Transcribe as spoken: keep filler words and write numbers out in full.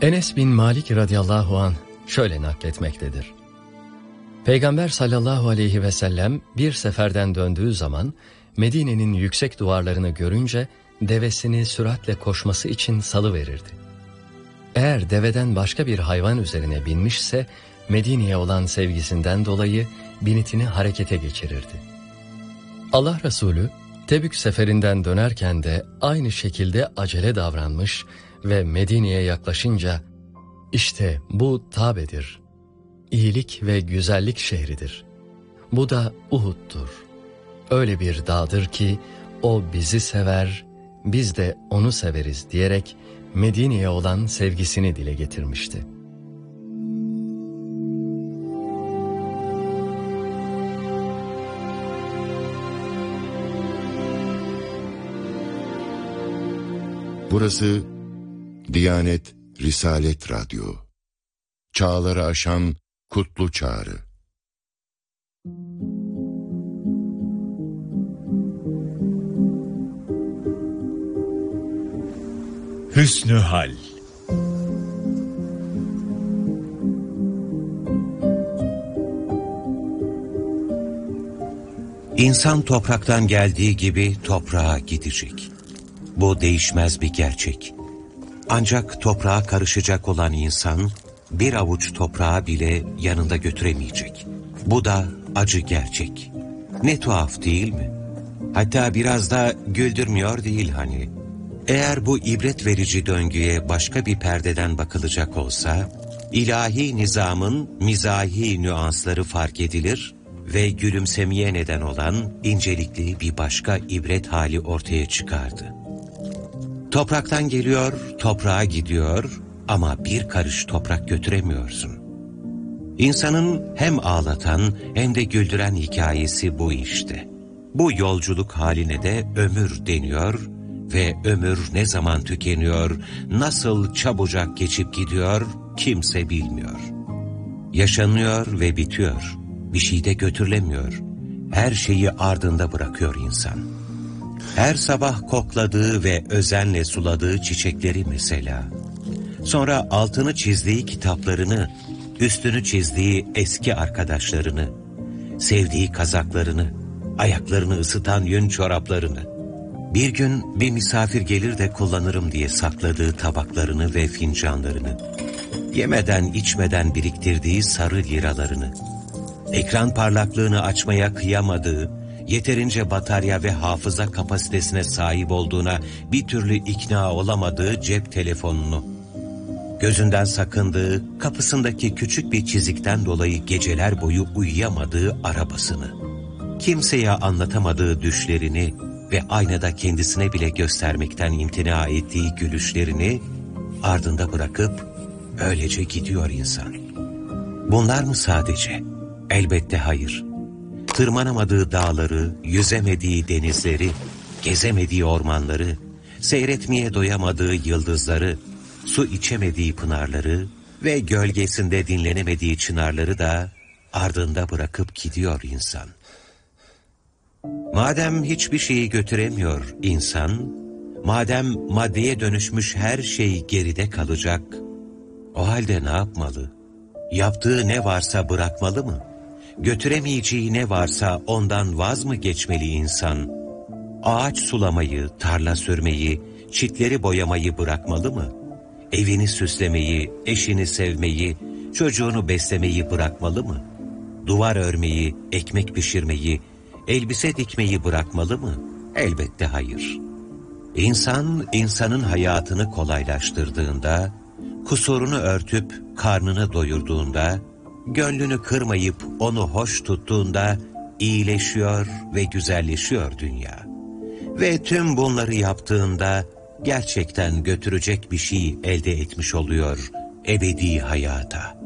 Enes bin Malik radıyallahu anh şöyle nakletmektedir. Peygamber sallallahu aleyhi ve sellem bir seferden döndüğü zaman Medine'nin yüksek duvarlarını görünce devesini süratle koşması için salıverirdi. Eğer deveden başka bir hayvan üzerine binmişse Medine'ye olan sevgisinden dolayı binitini harekete geçirirdi. Allah Resulü Tebük seferinden dönerken de aynı şekilde acele davranmış ve Medine'ye yaklaşınca işte bu Tabe'dir, iyilik ve güzellik şehridir. Bu da Uhud'dur. Öyle bir dağdır ki o bizi sever, biz de onu severiz diyerek Medine'ye olan sevgisini dile getirmişti. Burası Diyanet Risalet Radyo. Çağları aşan kutlu çağrı. Hüsnü Hal. İnsan topraktan geldiği gibi toprağa gidecek. Bu değişmez bir gerçek. Ancak toprağa karışacak olan insan bir avuç toprağı bile yanında götüremeyecek. Bu da acı gerçek. Ne tuhaf değil mi? Hatta biraz da güldürmüyor değil hani. Eğer bu ibret verici döngüye başka bir perdeden bakılacak olsa, ilahi nizamın mizahi nüansları fark edilir ve gülümsemeye neden olan incelikli bir başka ibret hali ortaya çıkardı. Topraktan geliyor, toprağa gidiyor ama bir karış toprak götüremiyorsun. İnsanın hem ağlatan hem de güldüren hikayesi bu işte. Bu yolculuk haline de ömür deniyor ve ömür ne zaman tükeniyor, nasıl çabucak geçip gidiyor kimse bilmiyor. Yaşanıyor ve bitiyor, bir şey de götürülemiyor. Her şeyi ardında bırakıyor insan. Her sabah kokladığı ve özenle suladığı çiçekleri mesela. Sonra altını çizdiği kitaplarını, üstünü çizdiği eski arkadaşlarını, sevdiği kazaklarını, ayaklarını ısıtan yün çoraplarını, bir gün bir misafir gelir de kullanırım diye sakladığı tabaklarını ve fincanlarını, yemeden içmeden biriktirdiği sarı liralarını, ekran parlaklığını açmaya kıyamadığı, yeterince batarya ve hafıza kapasitesine sahip olduğuna bir türlü ikna olamadığı cep telefonunu, gözünden sakındığı, kapısındaki küçük bir çizikten dolayı geceler boyu uyuyamadığı arabasını, kimseye anlatamadığı düşlerini ve aynada kendisine bile göstermekten imtina ettiği gülüşlerini ardında bırakıp öylece gidiyor insan. Bunlar mı sadece? Elbette hayır. Tırmanamadığı dağları, yüzemediği denizleri, gezemediği ormanları, seyretmeye doyamadığı yıldızları, su içemediği pınarları ve gölgesinde dinlenemediği çınarları da ardında bırakıp gidiyor insan. Madem hiçbir şeyi götüremiyor insan, madem maddeye dönüşmüş her şey geride kalacak, o halde ne yapmalı? Yaptığı ne varsa bırakmalı mı? Götüremeyeceği ne varsa ondan vaz mı geçmeli insan? Ağaç sulamayı, tarla sürmeyi, çitleri boyamayı bırakmalı mı? Evini süslemeyi, eşini sevmeyi, çocuğunu beslemeyi bırakmalı mı? Duvar örmeyi, ekmek pişirmeyi, elbise dikmeyi bırakmalı mı? Elbette hayır. İnsan, insanın hayatını kolaylaştırdığında, kusurunu örtüp karnını doyurduğunda, gönlünü kırmayıp onu hoş tuttuğunda iyileşiyor ve güzelleşiyor dünya. Ve tüm bunları yaptığında gerçekten götürecek bir şey elde etmiş oluyor ebedi hayata.